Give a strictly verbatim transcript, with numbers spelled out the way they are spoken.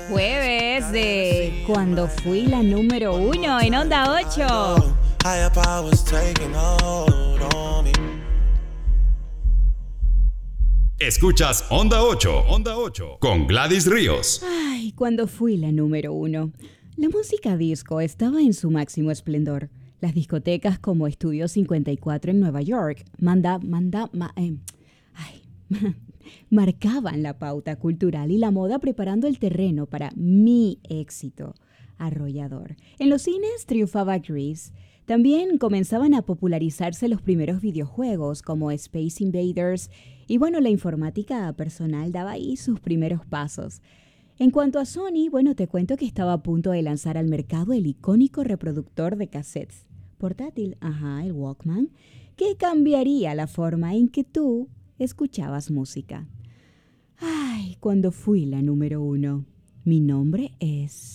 Jueves de Cuando fui la número uno en Onda ocho. Escuchas Onda ocho, Onda ocho, con Gladys Ríos. Ay, cuando fui la número uno. La música disco estaba en su máximo esplendor. Las discotecas como Estudio cincuenta y cuatro en Nueva York manda, manda, ma, eh, ay, marcaban la pauta cultural y la moda preparando el terreno para mi éxito arrollador. En los cines triunfaba Grease. También comenzaban a popularizarse los primeros videojuegos como Space Invaders y bueno, la informática personal daba ahí sus primeros pasos. En cuanto a Sony, bueno, te cuento que estaba a punto de lanzar al mercado el icónico reproductor de cassettes portátil, ajá, el Walkman, que cambiaría la forma en que tú escuchabas música. Ay, cuando fui la número uno. Mi nombre es